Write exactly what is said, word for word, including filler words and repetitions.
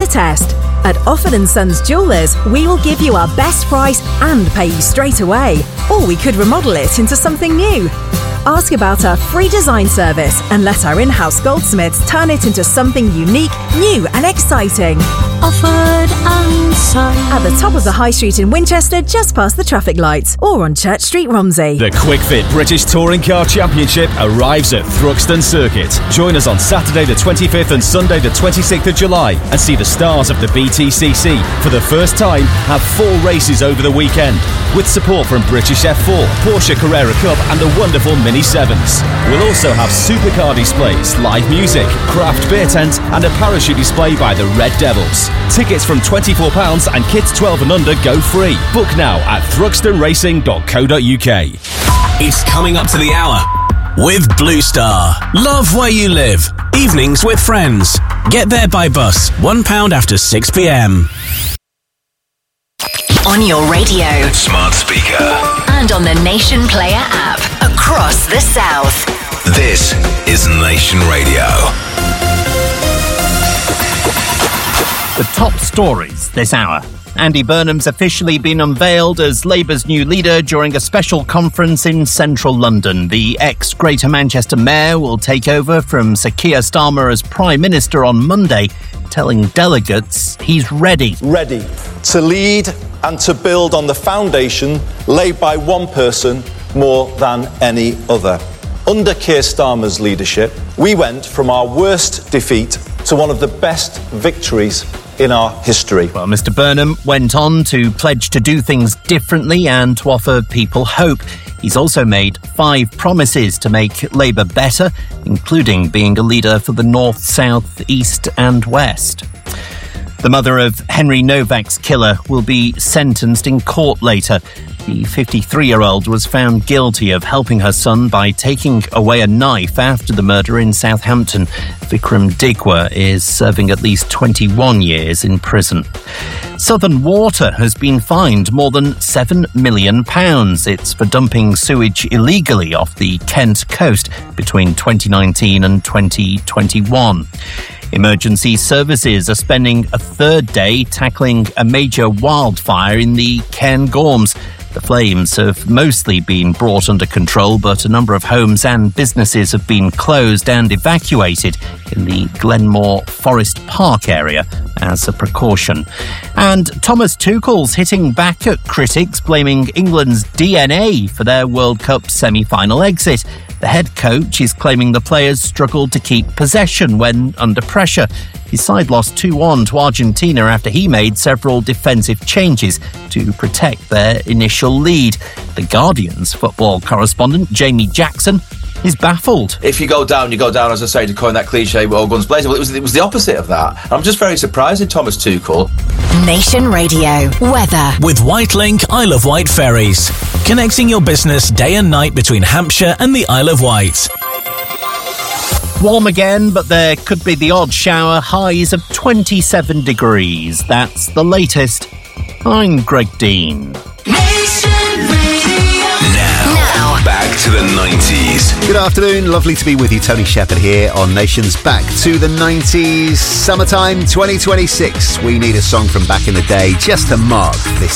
test. At Offord and Sons Jewellers, we will give you our best price and pay you straight away. Or we could remodel it into something new. Ask about our free design service and let our in-house goldsmiths turn it into something unique, new and exciting. Offord and Sons. At the top of the High Street in Winchester, just past the traffic lights, or on Church Street, Romsey. The Quick Fit British Touring Car Championship arrives at Thruxton Circuit. Join us on Saturday the twenty-fifth and Sunday the twenty-sixth of July and see the stars of the B T C C. For the first time, have four races over the weekend, with support from British F four, Porsche Carrera Cup and the wonderful Mini sevens. We'll also have supercar displays, live music, craft beer tent and a parachute display by the Red Devils. Tickets from twenty-four pounds and kids twelve and under go free. Book now at thruxton racing dot co dot uk. It's coming up to the hour with Blue Star. Love where you live. Evenings with friends. Get there by bus. one pound after six p.m. On your radio, smart speaker, and on the Nation Player app across the South. This is Nation Radio. The top stories this hour. Andy Burnham's officially been unveiled as Labour's new leader during a special conference in central London. The ex-Greater Manchester Mayor will take over from Sir Keir Starmer as Prime Minister on Monday, telling delegates he's ready. Ready to lead and to build on the foundation laid by one person more than any other. Under Keir Starmer's leadership, we went from our worst defeat to one of the best victories in our history. Well, Mr Burnham went on to pledge to do things differently and to offer people hope. He's also made five promises to make Labour better, including being a leader for the North, South, East and West. The mother of Henry Novak's killer will be sentenced in court later. The fifty-three-year-old was found guilty of helping her son by taking away a knife after the murder in Southampton. Vikram Digwa is serving at least twenty-one years in prison. Southern Water has been fined more than seven million pounds. It's for dumping sewage illegally off the Kent coast between twenty nineteen and twenty twenty-one. Emergency services are spending a third day tackling a major wildfire in the Cairngorms. The flames have mostly been brought under control, but a number of homes and businesses have been closed and evacuated in the Glenmore Forest Park area as a precaution. And Thomas Tuchel's hitting back at critics, blaming England's D N A for their World Cup semi-final exit. The head coach is claiming the players struggled to keep possession when under pressure. His side lost two one to Argentina after he made several defensive changes to protect their initial lead. The Guardian's football correspondent, Jamie Jackson, is baffled. If you go down, you go down, as I say, to coin that cliche, all guns blazing. Well, it was, it was the opposite of that. And I'm just very surprised in Thomas Tuchel. Nation Radio. Weather. With Whitelink Isle of Wight ferries. Connecting your business day and night between Hampshire and the Isle of Wight. Warm again, but there could be the odd shower. Highs of twenty-seven degrees. That's the latest. I'm Greg Dean. Now, back to the nineties. Good afternoon, lovely to be with you. Tony Shepherd here on Nation's Back to the nineties. Summertime twenty twenty-six. We need a song from back in the day just to mark this